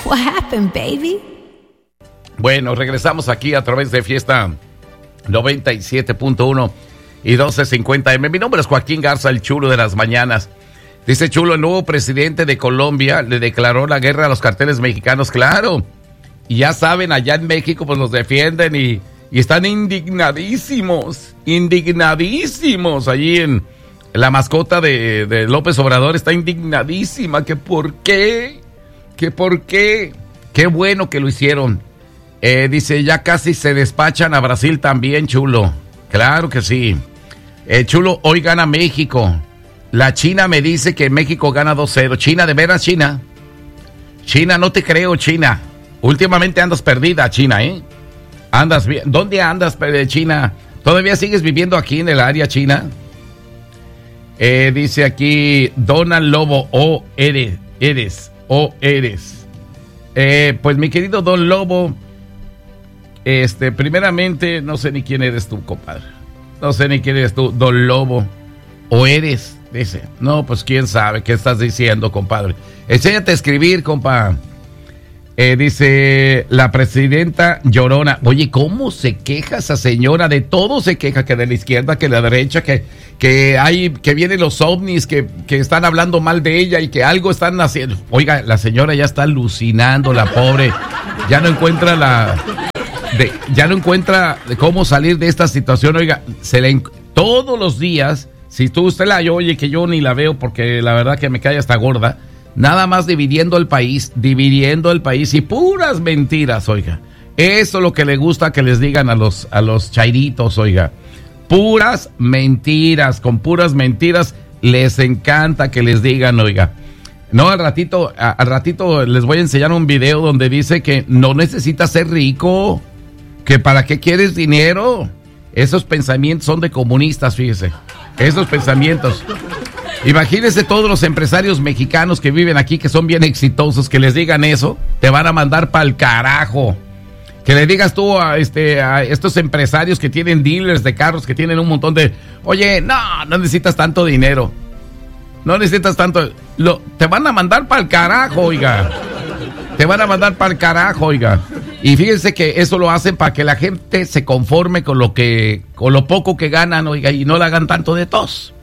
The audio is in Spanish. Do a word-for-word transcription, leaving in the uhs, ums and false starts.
What happened, baby? Bueno, regresamos aquí a través de Fiesta noventa y siete punto uno y doce cincuenta eme. Mi nombre es Joaquín Garza, el chulo de las mañanas. Dice Chulo, el nuevo presidente de Colombia le declaró la guerra a los carteles mexicanos. Claro, y ya saben, allá en México pues los defienden y, y están indignadísimos, indignadísimos. Allí en la mascota de, de López Obrador está indignadísima, que por qué, que por qué, qué bueno que lo hicieron. Eh, dice, ya casi se despachan a Brasil también, Chulo. Claro que sí. Eh, Chulo, hoy gana México. La China me dice que México gana dos cero. China, ¿de veras, China? China, no te creo, China. Últimamente andas perdida, China, ¿eh? Andas bien. ¿Dónde andas, China? ¿Todavía sigues viviendo aquí en el área, China? Eh, dice aquí, Donald Lobo, o eres, eres, o eres. Eh, pues mi querido Don Lobo, este, primeramente, no sé ni quién eres tú, compadre. No sé ni quién eres tú, Don Lobo. O eres, dice. No, pues quién sabe qué estás diciendo, compadre. Enséñate a escribir, compa. Eh, dice la presidenta Llorona. Oye, ¿cómo se queja esa señora? De todo se queja, que de la izquierda, que de la derecha, que, que hay, que vienen los ovnis, que, que están hablando mal de ella y que algo están haciendo. Oiga, la señora ya está alucinando, la pobre. Ya no encuentra la... De, ya no encuentra cómo salir de esta situación. Oiga, se le, todos los días, si tú usted la oye, que yo ni la veo porque la verdad que me cae hasta gorda, nada más dividiendo el país, dividiendo el país y puras mentiras, oiga. Eso es lo que le gusta que les digan a los, a los chairitos, oiga. Puras mentiras, con puras mentiras les encanta que les digan, oiga. No, al ratito, a, al ratito les voy a enseñar un video donde dice que no necesitas ser rico, que para qué quieres dinero. Esos pensamientos son de comunistas, fíjese. Esos pensamientos. Imagínense todos los empresarios mexicanos que viven aquí, que son bien exitosos, que les digan eso, te van a mandar pa'l carajo. Que le digas tú a, este, a estos empresarios que tienen dealers de carros, que tienen un montón de... Oye, no, no necesitas tanto dinero. No necesitas tanto... Lo, te van a mandar pa'l carajo, oiga. Te van a mandar pa'l carajo, oiga. Y fíjense que eso lo hacen para que la gente se conforme con lo que, con lo poco que ganan, oiga, y no le hagan tanto de tos.